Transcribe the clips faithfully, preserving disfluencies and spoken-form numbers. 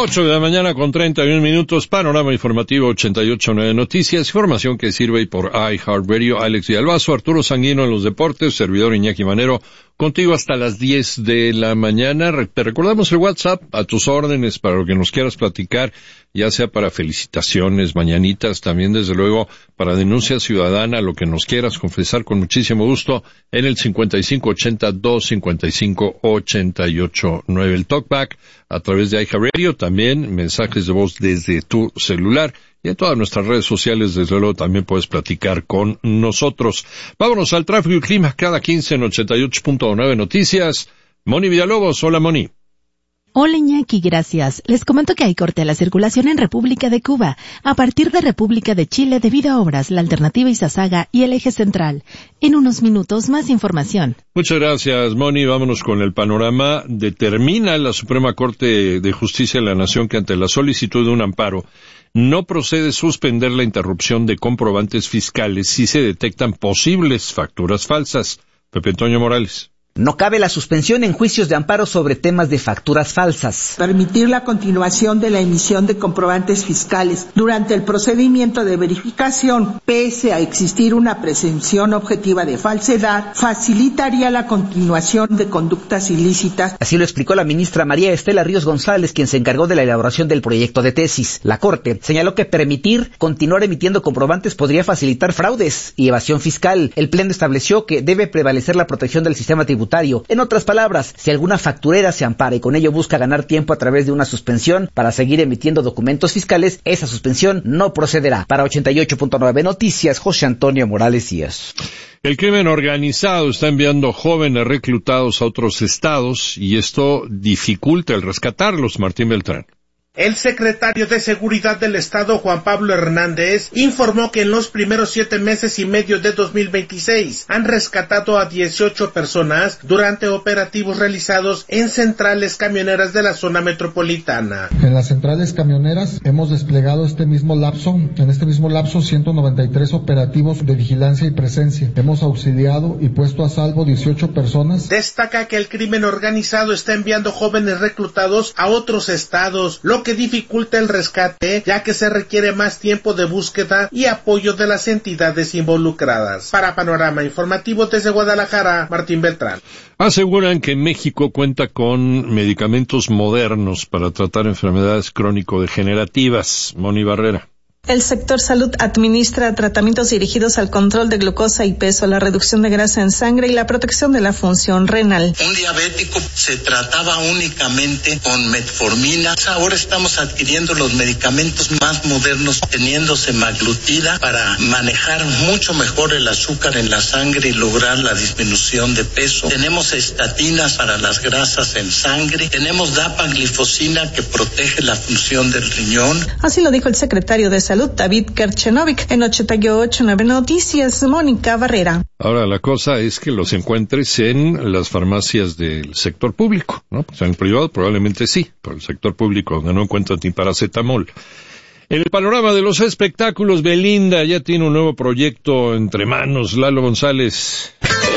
ocho de la mañana con treinta y un minutos, panorama informativo ochenta y ocho punto nueve Noticias, información que sirve por iHeartRadio. Alex Villalbazo, Arturo Sanguino en los deportes, servidor Iñaki Manero, contigo hasta las diez de la mañana. Te recordamos el WhatsApp a tus órdenes para lo que nos quieras platicar, ya sea para felicitaciones, mañanitas, también desde luego para denuncia ciudadana, lo que nos quieras confesar con muchísimo gusto en el cincuenta y cinco ochenta, doscientos cincuenta y cinco, ochenta y ocho nueve. El Talkback a través de iHeartRadio, también mensajes de voz desde tu celular. Y en todas nuestras redes sociales, desde luego, también puedes platicar con nosotros. Vámonos al tráfico y clima cada quince en ochenta y ocho punto nueve Noticias. Moni Villalobos, hola Moni. Hola Iñaki, gracias. Les comento que hay corte a la circulación en República de Cuba, a partir de República de Chile debido a obras, la alternativa Izazaga y el eje central. En unos minutos, más información. Muchas gracias, Moni. Vámonos con el panorama. Determina la Suprema Corte de Justicia de la Nación que ante la solicitud de un amparo, no procede suspender la interrupción de comprobantes fiscales si se detectan posibles facturas falsas. Pepe Antonio Morales. No cabe la suspensión en juicios de amparo sobre temas de facturas falsas. Permitir la continuación de la emisión de comprobantes fiscales durante el procedimiento de verificación, pese a existir una presunción objetiva de falsedad, facilitaría la continuación de conductas ilícitas. Así lo explicó la ministra María Estela Ríos González, quien se encargó de la elaboración del proyecto de tesis. La Corte señaló que permitir continuar emitiendo comprobantes podría facilitar fraudes y evasión fiscal. El Pleno estableció que debe prevalecer la protección del sistema tributario. En otras palabras, si alguna facturera se ampara y con ello busca ganar tiempo a través de una suspensión para seguir emitiendo documentos fiscales, esa suspensión no procederá. Para ochenta y ocho punto nueve Noticias, José Antonio Morales Díaz. El crimen organizado está enviando jóvenes reclutados a otros estados y esto dificulta el rescatarlos. Martín Beltrán. El secretario de Seguridad del Estado, Juan Pablo Hernández, informó que en los primeros siete meses y medio de dos mil veintiséis han rescatado a dieciocho personas durante operativos realizados en centrales camioneras de la zona metropolitana. En las centrales camioneras hemos desplegado este mismo lapso, en este mismo lapso ciento noventa y tres operativos de vigilancia y presencia. Hemos auxiliado y puesto a salvo dieciocho personas. Destaca que el crimen organizado está enviando jóvenes reclutados a otros estados, lo que dificulta el rescate, ya que se requiere más tiempo de búsqueda y apoyo de las entidades involucradas. Para Panorama Informativo desde Guadalajara, Martín Beltrán. Aseguran que México cuenta con medicamentos modernos para tratar enfermedades crónico-degenerativas. Moni Barrera. El sector salud administra tratamientos dirigidos al control de glucosa y peso, la reducción de grasa en sangre y la protección de la función renal. Un diabético se trataba únicamente con metformina. Ahora estamos adquiriendo los medicamentos más modernos, teniendo semaglutida para manejar mucho mejor el azúcar en la sangre y lograr la disminución de peso. Tenemos estatinas para las grasas en sangre. Tenemos dapaglifosina que protege la función del riñón. Así lo dijo el secretario de Salud, David Kerchenovic. En ochenta y ocho punto nueve Noticias, Mónica Barrera. Ahora, la cosa es que los encuentres en las farmacias del sector público, ¿no? Pues en el privado probablemente sí, pero el sector público donde no encuentran ni paracetamol. En el panorama de los espectáculos, Belinda ya tiene un nuevo proyecto entre manos. Lalo González.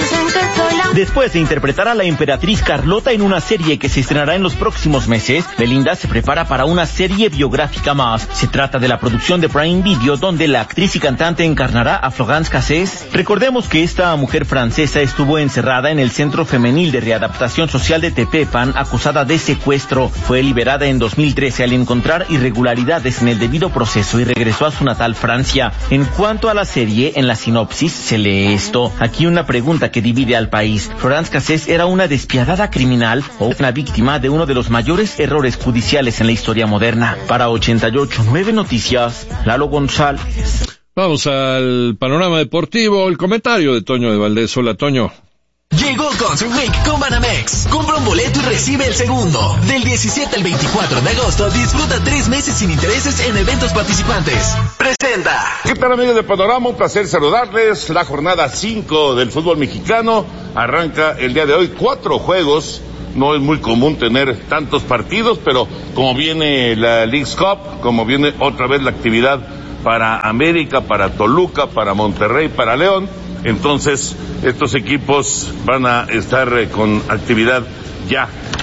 Después de interpretar a la emperatriz Carlota en una serie que se estrenará en los próximos meses, Belinda se prepara para una serie biográfica más. Se trata de la producción de Prime Video, donde la actriz y cantante encarnará a Florence Cassés. Recordemos que esta mujer francesa estuvo encerrada en el Centro Femenil de Readaptación Social de Tepepan, acusada de secuestro. Fue liberada en dos mil trece al encontrar irregularidades en el debido proceso y regresó a su natal Francia. En cuanto a la serie, en la sinopsis se lee esto. Aquí una pregunta que divide al país. Florence Cassés era una despiadada criminal o una víctima de uno de los mayores errores judiciales en la historia moderna. Para ochenta y ocho punto nueve Noticias, Lalo González. Vamos al panorama deportivo, el comentario de Toño de Valdés. Hola, Toño. Llegó Concert Week con Banamex. Compra un boleto y recibe el segundo. Del diecisiete al veinticuatro de agosto, disfruta tres meses sin intereses en eventos participantes. Presenta. ¿Qué tal, amigos de Panorama? Un placer saludarles. La jornada cinco del fútbol mexicano arranca el día de hoy. Cuatro juegos. No es muy común tener tantos partidos, pero como viene la Leagues Cup, como viene otra vez la actividad para América, para Toluca, para Monterrey, para León, entonces estos equipos van a estar eh, con actividad ya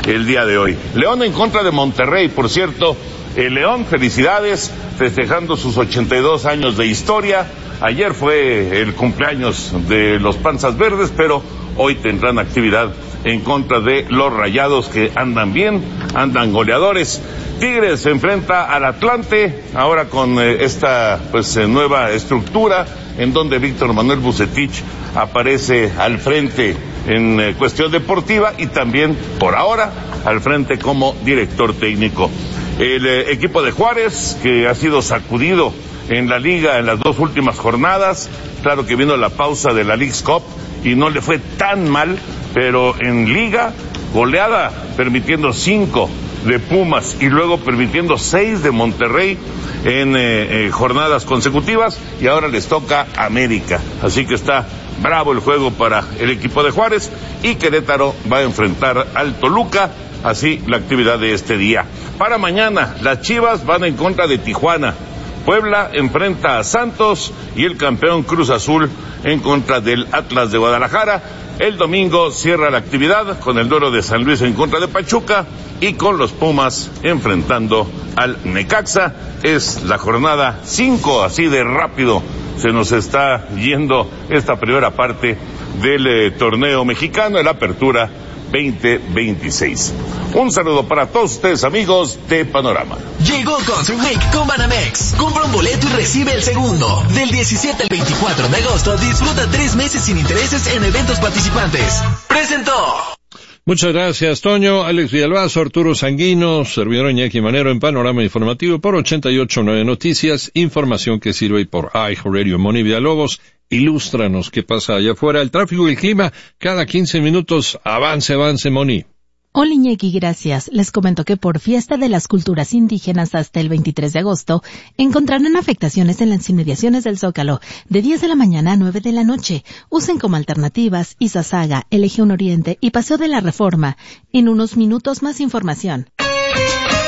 el día de hoy. León en contra de Monterrey, por cierto. El León, felicidades, festejando sus ochenta y dos años de historia. Ayer fue el cumpleaños de los Panzas Verdes, pero hoy tendrán actividad en contra de los Rayados, que andan bien, andan goleadores. Tigres se enfrenta al Atlante, ahora con eh, esta pues eh, nueva estructura, en donde Víctor Manuel Vucetich aparece al frente en eh, cuestión deportiva y también, por ahora, al frente como director técnico. El eh, equipo de Juárez, que ha sido sacudido en la liga en las dos últimas jornadas, claro que vino la pausa de la Leagues Cup y no le fue tan mal, pero en liga, goleada, permitiendo cinco de Pumas y luego permitiendo seis de Monterrey en eh, eh, jornadas consecutivas, y ahora les toca América, así que está bravo el juego para el equipo de Juárez, y Querétaro va a enfrentar al Toluca, así la actividad de este día. Para mañana, las Chivas van en contra de Tijuana, Puebla enfrenta a Santos y el campeón Cruz Azul en contra del Atlas de Guadalajara. El domingo cierra la actividad con el duelo de San Luis en contra de Pachuca y con los Pumas enfrentando al Necaxa. Es la jornada cinco, así de rápido se nos está yendo esta primera parte del eh, torneo mexicano, el Apertura veinte veintiséis. Un saludo para todos ustedes, amigos de Panorama. Llegó Concert Week con Banamex. Compra un boleto y recibe el segundo. Del diecisiete al veinticuatro de agosto, disfruta tres meses sin intereses en eventos participantes. Presentó. Muchas gracias, Toño. Alex Villalbazo, Arturo Sanguino, servidor Iñaki Manero en Panorama Informativo por ochenta y ocho punto nueve Noticias, información que sirve por iHeartRadio. Moni Villalobos, ilústranos qué pasa allá afuera. El tráfico y el clima, cada quince minutos, avance, avance, Moni. Hola Iñaki, gracias. Les comento que por Fiesta de las Culturas Indígenas hasta el veintitrés de agosto encontrarán afectaciones en las inmediaciones del Zócalo de diez de la mañana a nueve de la noche. Usen como alternativas Izazaga, el Eje uno Oriente y Paseo de la Reforma. En unos minutos más información.